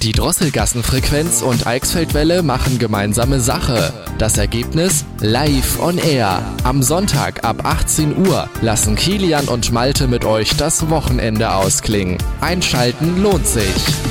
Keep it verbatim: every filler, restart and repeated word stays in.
Die Drosselgassenfrequenz und Eichsfeldwelle machen gemeinsame Sache. Das Ergebnis? Live on Air. Am Sonntag ab achtzehn Uhr lassen Kilian und Malte mit euch das Wochenende ausklingen. Einschalten lohnt sich.